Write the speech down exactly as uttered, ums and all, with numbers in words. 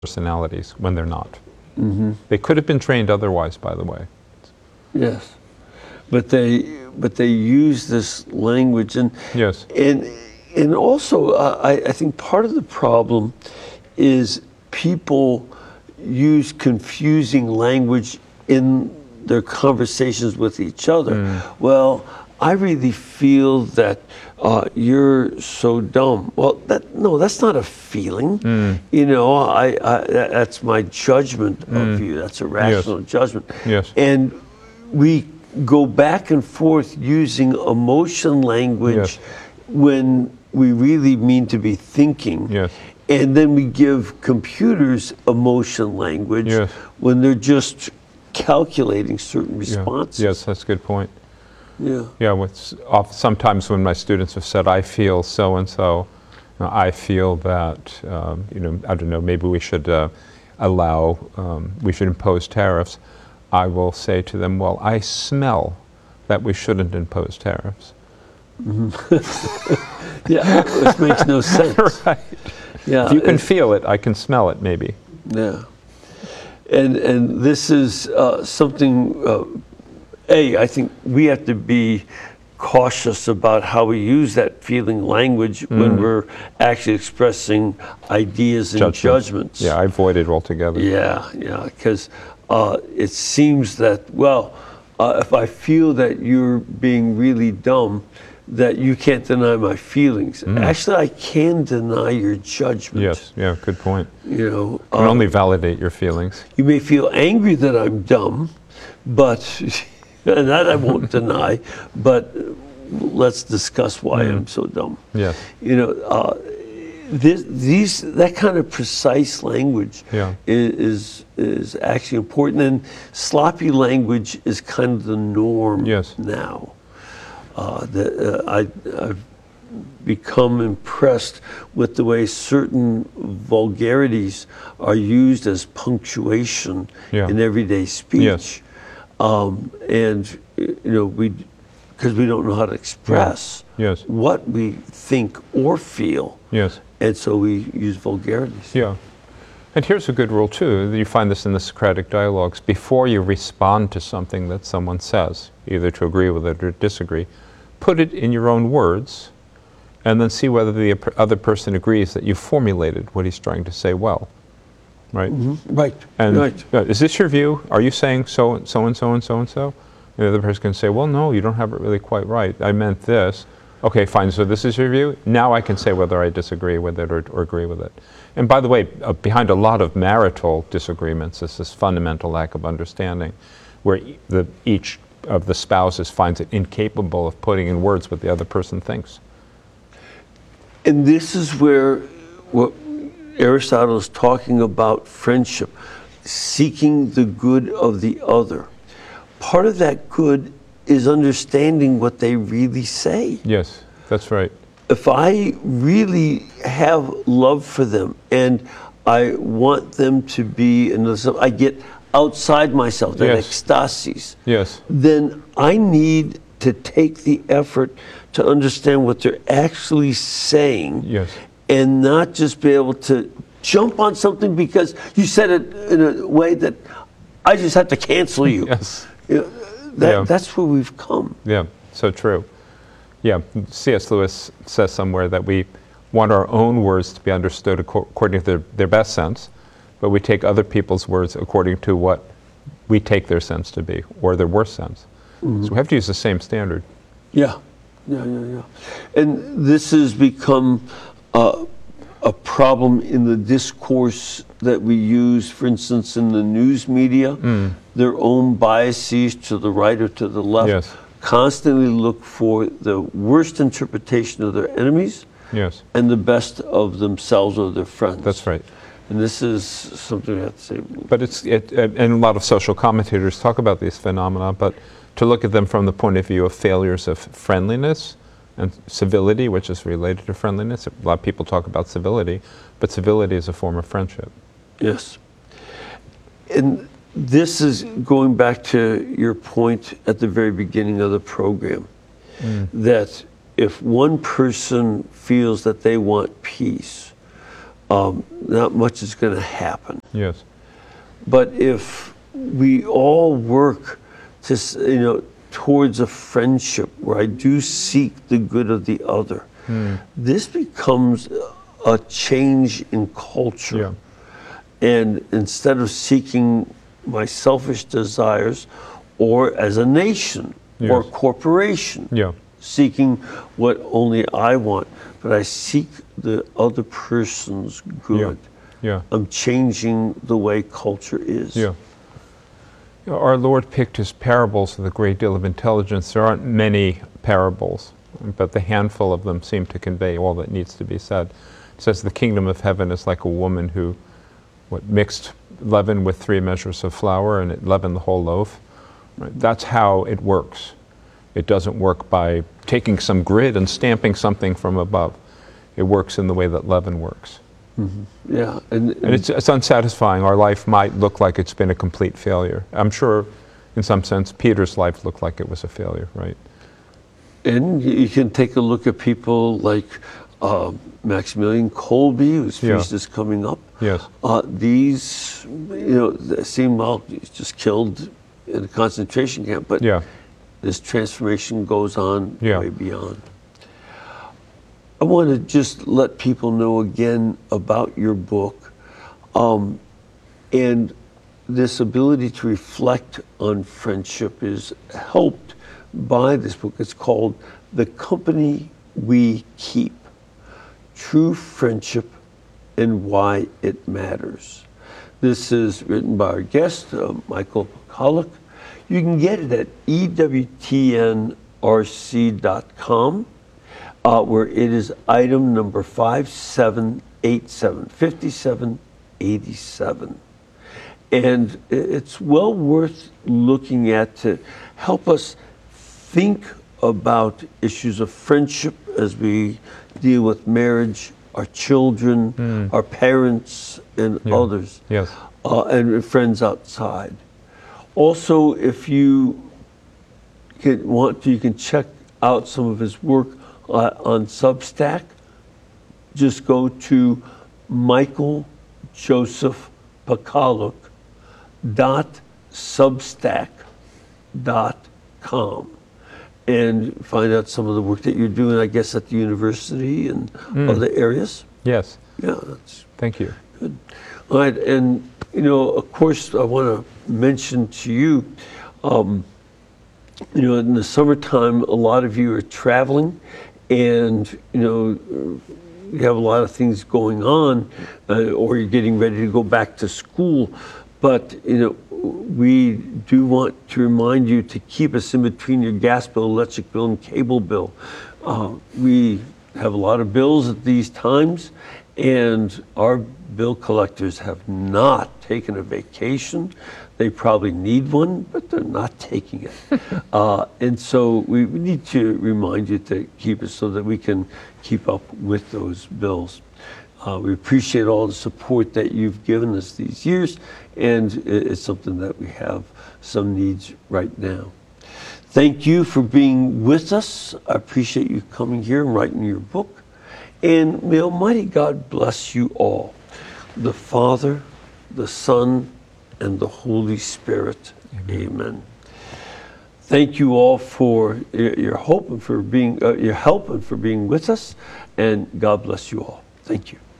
personalities when they're not. Mm-hmm. They could have been trained otherwise, by the way. Yes, but they but they use this language, and yes, and and also uh, I, I think part of the problem is people use confusing language in their conversations with each other. Mm. Well, I really feel that uh, you're so dumb. Well, that no, that's not a feeling. Mm. You know, I, I that's my judgment Mm. of you. That's a rational yes. judgment. Yes. And we go back and forth using emotion language yes. when we really mean to be thinking. Yes. And then we give computers emotion language yes. when they're just calculating certain responses. Yeah. Yes, that's a good point. Yeah. Yeah. What's off, sometimes when my students have said, "I feel so and so," I feel that um, you know, I don't know. Maybe we should uh, allow, um, we should impose tariffs. I will say to them, "Well, I smell that we shouldn't impose tariffs." Mm-hmm. Yeah, which makes no sense. Right. Yeah. If you can feel it, I can smell it. Maybe. Yeah. And and this is uh, something. Uh, A, I think we have to be cautious about how we use that feeling language mm. when we're actually expressing ideas and Judgment. judgments. Yeah, I avoid it altogether. Yeah, yeah, because uh, it seems that, well, uh, if I feel that you're being really dumb, that you can't deny my feelings. Mm. Actually, I can deny your judgment. Yes, yeah, good point. You know, you can uh, only validate your feelings. You may feel angry that I'm dumb, but... and that I won't deny, but let's discuss why mm. I'm so dumb. Yes. You know, uh, this, these that kind of precise language yeah. is is actually important, and sloppy language is kind of the norm yes. now. Uh, the, uh, I, I've become impressed with the way certain vulgarities are used as punctuation yeah. in everyday speech. Yes. Um, and, you know, we, because we don't know how to express yeah. yes. what we think or feel. Yes. And so we use vulgarities. Yeah. And here's a good rule, too. You find this in the Socratic dialogues. Before you respond to something that someone says, either to agree with it or disagree, put it in your own words and then see whether the other person agrees that you formulated what he's trying to say well. Right. Mm-hmm. Right. And right. Uh, is this your view? Are you saying so and so and so and so and so? And the other person can say, "Well, no, you don't have it really quite right. I meant this." Okay, fine. So this is your view. Now I can say whether I disagree with it or, or agree with it. And by the way, uh, behind a lot of marital disagreements is this fundamental lack of understanding, where e- the, each of the spouses finds it incapable of putting in words what the other person thinks. And this is where what Aristotle is talking about friendship, seeking the good of the other. Part of that good is understanding what they really say. Yes, that's right. If I really have love for them and I want them to be, and I get outside myself, that yes. ecstasis, yes. then I need to take the effort to understand what they're actually saying. Yes. And not just be able to jump on something because you said it in a way that I just have to cancel you. Yes. You know, that, yeah. That's where we've come. Yeah, so true. Yeah, C S Lewis says somewhere that we want our own words to be understood according to their, their best sense, but we take other people's words according to what we take their sense to be, or their worst sense. Mm-hmm. So we have to use the same standard. Yeah, yeah, yeah, yeah. And this has become Uh, a problem in the discourse that we use, for instance, in the news media. Mm. Their own biases to the right or to the left yes. constantly look for the worst interpretation of their enemies yes. and the best of themselves or their friends. That's right. And this is something we have to say. But it's, it, and a lot of social commentators talk about these phenomena, but to look at them from the point of view of failures of friendliness and civility, which is related to friendliness. A lot of people talk about civility, but civility is a form of friendship. Yes. And this is going back to your point at the very beginning of the program, mm. that if one person feels that they want peace, um, not much is going to happen. Yes. But if we all work to, s- you know, towards a friendship where I do seek the good of the other, this becomes a change in culture. Yeah. And instead of seeking my selfish desires, or as a nation or Yes. corporation, Yeah. seeking what only I want, but I seek the other person's good. Yeah. I'm changing the way culture is. Yeah. You know, our Lord picked his parables with a great deal of intelligence. There aren't many parables, but the handful of them seem to convey all that needs to be said. It says the kingdom of heaven is like a woman who what mixed leaven with three measures of flour and it leavened the whole loaf. Right? That's how it works. It doesn't work by taking some grid and stamping something from above. It works in the way that leaven works. Yeah, and, And it's, it's unsatisfying. Our life might look like it's been a complete failure. I'm sure, in some sense, Peter's life looked like it was a failure, right? and you can take a look at people like uh, Maximilian Kolbe, whose Yeah. feast is coming up. Yes. Uh, these, you know, they seem well just killed in a concentration camp, but Yeah. this transformation goes on Yeah. way beyond. I want to just let people know again about your book, um, and this ability to reflect on friendship is helped by this book. It's called The Company We Keep, True Friendship and Why It Matters. This is written by our guest, uh, Michael Pacaluk. You can get it at E W T N R C dot com. Uh, where it is item number five seven eight seven, fifty-seven eighty-seven. And i- it's well worth looking at to help us think about issues of friendship as we deal with marriage, our children, our parents, and Yeah. others, Yes. uh, and friends outside. Also, if you can, want to, you can check out some of his work uh, on Substack. Just go to Michael Joseph Pacaluk dot substack dot com and find out some of the work that you're doing, I guess, at the university and other areas. Yes. Yeah, that's Thank you. good. All right, and you know, of course, I want to mention to you, um, you know, in the summertime, a lot of you are traveling, and you know, you have a lot of things going on, uh, or you're getting ready to go back to school. But you know, we do want to remind you to keep us in between your gas bill, electric bill, and cable bill. Uh, we have a lot of bills at these times, and our bill collectors have not taken a vacation. They probably need one, but they're not taking it. uh, and so we, we need to remind you to keep it so that we can keep up with those bills. Uh, we appreciate all the support that you've given us these years, and it- it's something that we have some needs right now. Thank you for being with us. I appreciate you coming here and writing your book. And may Almighty God bless you all, the Father, the Son, and the Holy Spirit. Amen. Amen. Thank you all for your your hope and for being uh, your help and for being with us. And God bless you all. Thank you.